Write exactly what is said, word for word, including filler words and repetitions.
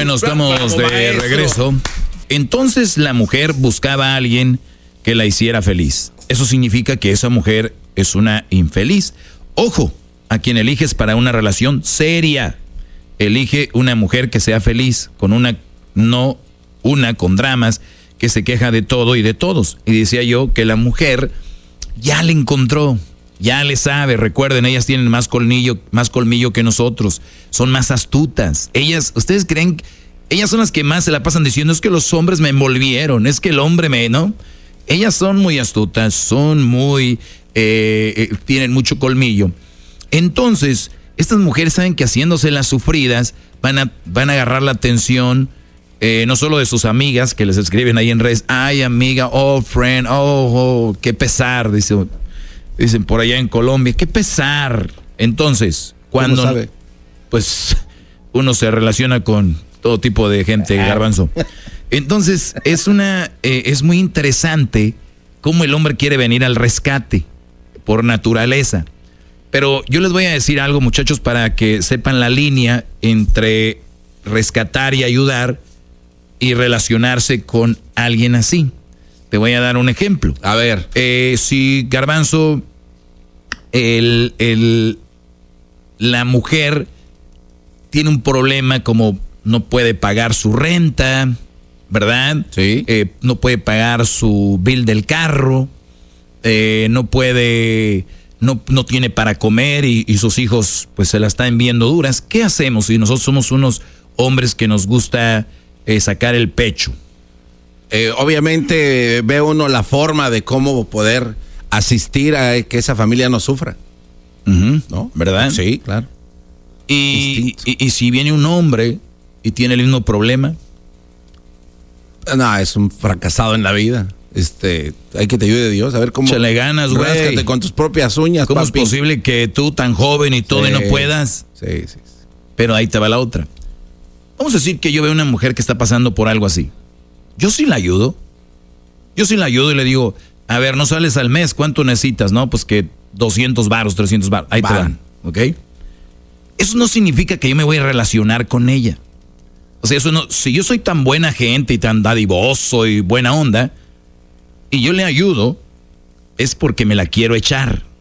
Bueno, estamos de regreso. Entonces la mujer buscaba a alguien que la hiciera feliz. Eso significa que esa mujer es una infeliz. Ojo, a quien eliges para una relación seria. Elige una mujer que sea feliz, con una, no una con dramas, que se queja de todo y de todos. Y decía yo que la mujer ya le encontró, ya le sabe. Recuerden, ellas tienen más colmillo, más colmillo que nosotros. Son más astutas. Ellas, ¿ustedes creen? Ellas son las que más se la pasan diciendo, es que los hombres me envolvieron, es que el hombre me, ¿no? Ellas son muy astutas, son muy, eh, eh, tienen mucho colmillo. Entonces, estas mujeres saben que haciéndose las sufridas van a, van a agarrar la atención, eh, no solo de sus amigas que les escriben ahí en redes, ay amiga, oh friend, oh, oh qué pesar, dice, dicen por allá en Colombia, qué pesar. Entonces, cuando, ¿cómo sabe? Pues uno se relaciona con todo tipo de gente, Garbanzo. Entonces, es una, eh, es muy interesante cómo el hombre quiere venir al rescate por naturaleza. Pero yo les voy a decir algo, muchachos, para que sepan la línea entre rescatar y ayudar y relacionarse con alguien así. Te voy a dar un ejemplo. A ver. Eh, si, Garbanzo, el, el, la mujer tiene un problema como no puede pagar su renta, ¿verdad? Sí. Eh, no puede pagar su bill del carro, eh, no puede... No, no tiene para comer y, y sus hijos pues se la están viendo duras. ¿Qué hacemos si nosotros somos unos hombres que nos gusta eh, sacar el pecho? Eh, obviamente ve uno la forma de cómo poder asistir a que esa familia no sufra. Uh-huh. ¿No? ¿Verdad? Sí, claro. Y, y, y si viene un hombre y tiene el mismo problema. No, es un fracasado en la vida. Este, hay que te ayude Dios, a ver cómo. Se le ganas, güey. Ráscate con tus propias uñas, ¿Cómo papi? es posible que tú tan joven y todo sí, y no puedas? Sí, sí, sí. Pero ahí te va la otra. Vamos a decir que yo veo una mujer que está pasando por algo así. Yo sí la ayudo. Yo sí la ayudo y le digo, a ver, no sales al mes, ¿cuánto necesitas? No, pues que doscientos varos, trescientos varos. Ahí van. te dan, ¿ok? Eso no significa que yo me voy a relacionar con ella. O sea, eso no, si yo soy tan buena gente y tan dadivoso y buena onda, y yo le ayudo, es porque me la quiero echar.